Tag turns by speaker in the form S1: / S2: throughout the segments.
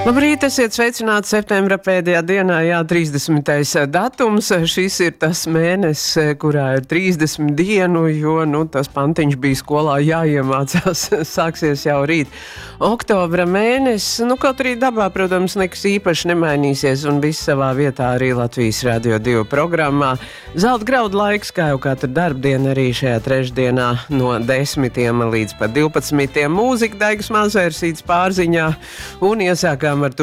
S1: Labrīt, esiet sveicināti septembra pēdējā dienā, 30. datums. Šis ir tas mēnesis, kurā ir 30 dienu, jo, tas pantiņš bija skolā jāiemācās, sāksies jau rīt. Oktobra mēnesis, kaut arī dabā, protams, nekas īpaši nemainīsies, un viss savā vietā arī Latvijas Radio 2 programmā. Zelta graudu laiks, kā jau katru darbdienu, arī šajā trešdienā no 10 līdz pat 12. Mūzika Daigas Mazērsītes pārziņā, un iesākām ar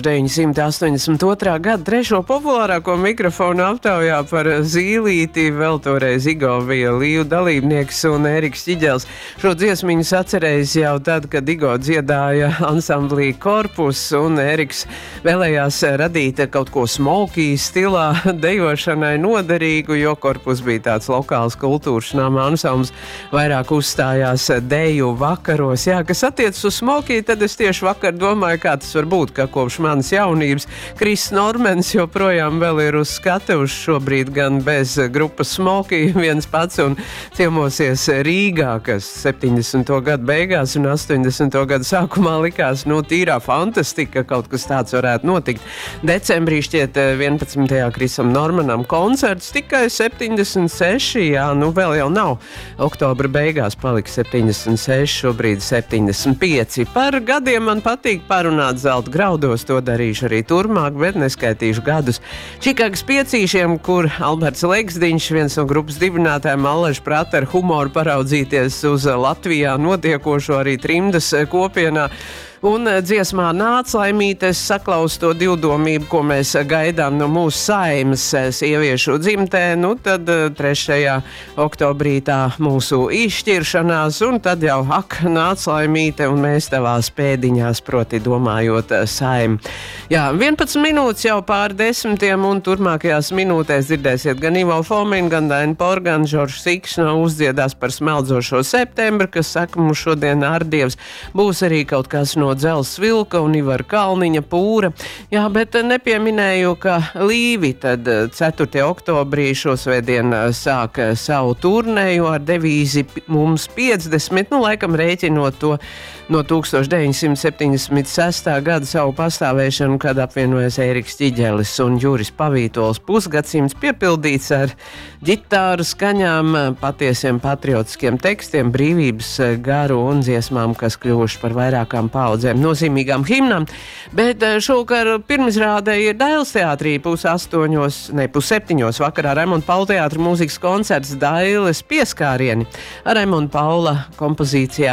S1: 1982. gada trešo populārāko mikrofonu aptaujā par Zīlīti, vēl toreiz Igovija Līvu dalībnieks un Eriks Ķiģels. Šo dziesmiņu atcerējis jau tad, kad Igo dziedāja ansamblī Korpus, un Eriks vēlējās radīt kaut ko smokī stilā, dejošanai noderīgu, jo Korpus bija tāds lokāls kultūras nama ansambls, vairāk uzstājās deju vakaros. Jā, kas attiecas uz smokī, tad es tieši vakar domāju, kā tas var būt, ka kopš manas jaunības Kris Normens joprojām vēl ir uz skatuves, šobrīd gan bez grupas Smoky viens pats un ciemosies Rīgā, kas 70. gadu beigās un 80. gadu sākumā likās, tīrā fantastika, kaut kas tāds varētu notikt. Decembrī šķiet 11. Krisam Normanam koncerts, tikai 76, vēl jau nav. Oktobra beigās palika 76, šobrīd 75. Par gadiem man patīk parunāt zelta graudos, to darīšu arī turmāk, bet neskaitīšu gadus. Čikagas piecīšiem, kur Alberts Legsdiņš, viens no grupas dibinātājiem, allaž prāt ar humoru paraudzīties uz Latvijā notiekošo arī trimdas kopienā. Un dziesmā Nāc laimītes saklaus to divdomību, ko mēs gaidām no mūsu Saeimas sieviešu dzimtē, tad 3. oktobrī tā mūsu izšķiršanās, un tad jau nāc laimīte, un mēs tavās pēdiņās, proti domājot Saeimu. Jā, 11 minūtes jau pār 10, un turmākajās minūtēs dzirdēsiet gan Ivo Fominu, gan Dainu Poru, gan Žoržu Siksnu uzdziedās par smeldzošo septembru, kas saka mums šodien ārdievs. Būs arī kaut kas no Dzels Vilka un Ivara Kalniņa Pūra. Jā, bet nepieminēju, ka Līvi tad 4. oktobrī šosvētdien sāk savu turnēju ar devīzi mums 50, laikam rēķinot to no 1976. gada savu pastāvēšanu, kad apvienojas Eriks Ķiģelis un Juris Pavītols. Pusgadsimts piepildīts ar ģitāru skaņām, patiesiem patriotiskiem tekstiem, brīvības garu un dziesmām, kas kļuvuši par vairākām paudzēm nozīmīgām himnām. Bet šovakar pirmizrādē ir Dailes teātrī 6:30 vakarā Raimonda Paula teātra mūzikas koncerts Dailes pieskārieni ar Raimonda Paula kompozīcijā